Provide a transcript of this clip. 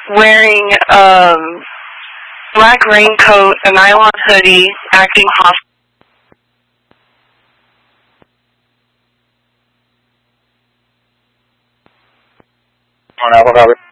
wearing black raincoat, a nylon hoodie, acting hostile. On Apple, copy.